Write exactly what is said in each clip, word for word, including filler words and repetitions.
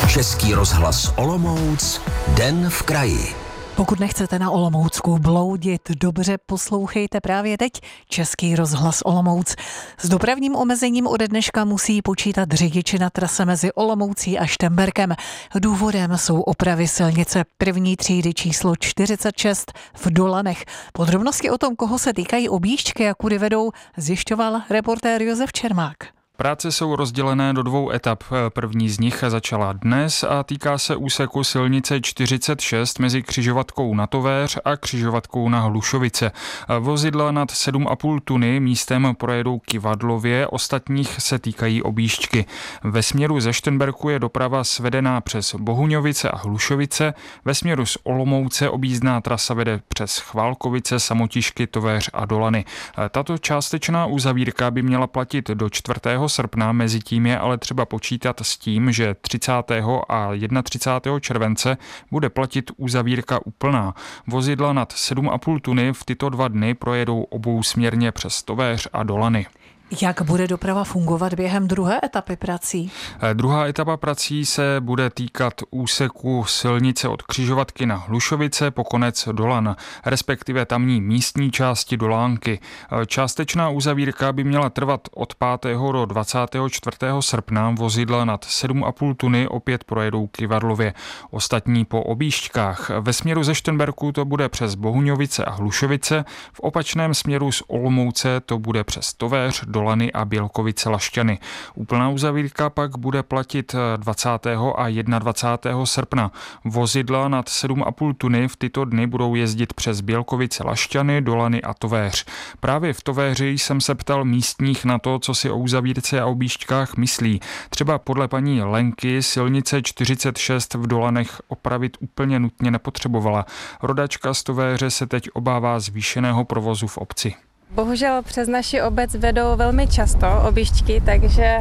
Český rozhlas Olomouc, den v kraji. Pokud nechcete na Olomoucku bloudit, dobře poslouchejte právě teď Český rozhlas Olomouc. S dopravním omezením ode dneška musí počítat řidiči na trase mezi Olomoucí a Štemberkem. Důvodem jsou opravy silnice první třídy číslo čtyřicet šest v Dolanech. Podrobnosti o tom, koho se týkají objížďky a kudy vedou, zjišťoval reportér Josef Čermák. Práce jsou rozdělené do dvou etap. První z nich začala dnes a týká se úseku silnice čtyřicet šest mezi křižovatkou na Tovéř a křižovatkou na Hlušovice. Vozidla nad sedm a půl tuny místem projedou Kyvadlově, ostatních se týkají objížďky. Ve směru ze Šternberku je doprava svedená přes Bohuňovice a Hlušovice, ve směru z Olomouce objízdná trasa vede přes Chválkovice, Samotišky, Tovéř a Dolany. Tato částečná uzavírka by měla platit do čtvrtého srpna, mezi tím je ale třeba počítat s tím, že třicátého a třicátého prvního července bude platit uzavírka úplná. Vozidla nad sedm a půl tuny v tyto dva dny projedou obousměrně přes Tovéř a Dolany. Jak bude doprava fungovat během druhé etapy prací? Druhá etapa prací se bude týkat úseku silnice od křižovatky na Hlušovice po konec Dolan, respektive tamní místní části Dolánky. Částečná uzavírka by měla trvat od pátého do dvacátého čtvrtého srpna. Vozidla nad sedm a půl tuny opět projedou Kyvadlově. Ostatní po objížďkách. Ve směru ze Šternberku to bude přes Bohuňovice a Hlušovice, v opačném směru z Olomouce to bude přes Tovéř, Dolany a Bělkovice Lašťany. Úplná uzavírka pak bude platit dvacátého a dvacátého prvního srpna. Vozidla nad sedm a půl tuny v tyto dny budou jezdit přes Bělkovice Lašťany, Dolany a Tovéř. Právě v Tovéři jsem se ptal místních na to, co si o uzavírce a objížďkách myslí. Třeba podle paní Lenky silnice čtyřicet šest v Dolanech opravit úplně nutně nepotřebovala. Rodačka z Tovéře se teď obává zvýšeného provozu v obci. Bohužel přes naši obec vedou velmi často objížďky, takže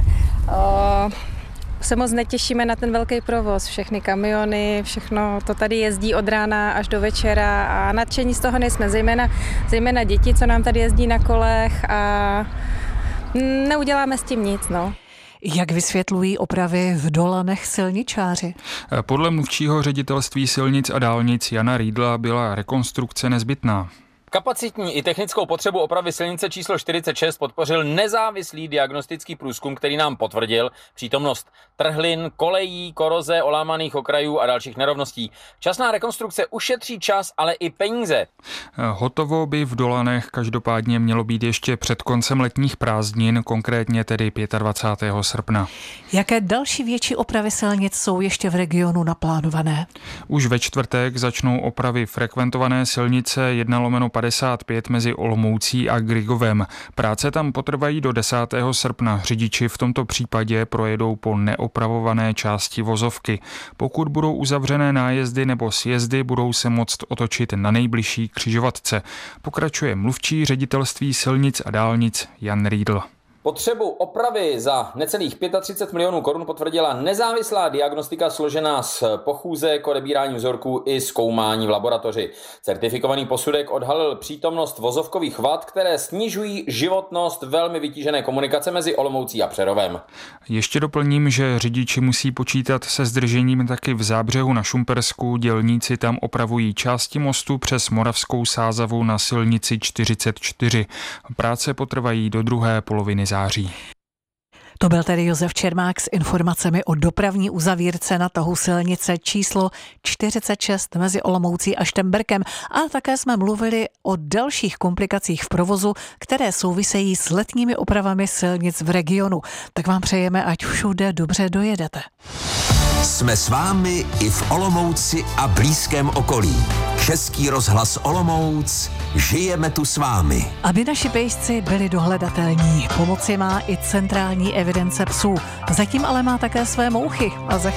o, se moc netěšíme na ten velký provoz. Všechny kamiony, všechno to tady jezdí od rána až do večera a nadšení z toho nejsme, zejména, zejména děti, co nám tady jezdí na kolech a neuděláme s tím nic, no. Jak vysvětlují opravy v Dolanech silničáři? Podle mluvčího ředitelství silnic a dálnic Jana Riedla byla rekonstrukce nezbytná. Kapacitní i technickou potřebu opravy silnice číslo čtyřicet šest podpořil nezávislý diagnostický průzkum, který nám potvrdil přítomnost trhlin, kolejí, koroze, olámaných okrajů a dalších nerovností. Časná rekonstrukce ušetří čas, ale i peníze. Hotovo by v Dolanech každopádně mělo být ještě před koncem letních prázdnin, konkrétně tedy dvacátého pátého srpna. Jaké další větší opravy silnic jsou ještě v regionu naplánované? Už ve čtvrtek začnou opravy frekventované silnice jedna lomeno padesát pět mezi Olomoucí a Grigovem. Práce tam potrvají do desátého srpna. Řidiči v tomto případě projedou po neopravované části vozovky. Pokud budou uzavřené nájezdy nebo sjezdy, budou se moct otočit na nejbližší křižovatce. Pokračuje mluvčí ředitelství silnic a dálnic Jan Riedl. Potřebu opravy za necelých třicet pět milionů korun potvrdila nezávislá diagnostika složená z pochůzek, odebírání vzorků i zkoumání v laboratoři. Certifikovaný posudek odhalil přítomnost vozovkových vad, které snižují životnost velmi vytížené komunikace mezi Olomoucí a Přerovem. Ještě doplním, že řidiči musí počítat se zdržením taky v Zábřehu na Šumpersku. Dělníci tam opravují části mostu přes Moravskou Sázavu na silnici čtyřicet čtyři. Práce potrvají do druhé poloviny září. To byl tedy Josef Čermák s informacemi o dopravní uzavírce na tahu silnice číslo čtyřicet šest mezi Olomoucí a Štemberkem a také jsme mluvili o dalších komplikacích v provozu, které souvisejí s letními opravami silnic v regionu. Tak vám přejeme, ať všude dobře dojedete. Jsme s vámi i v Olomouci a blízkém okolí. Český rozhlas Olomouc, žijeme tu s vámi. Aby naši pejsci byli dohledatelní, pomoci má i centrální evidence psů. Zatím ale má také své mouchy a za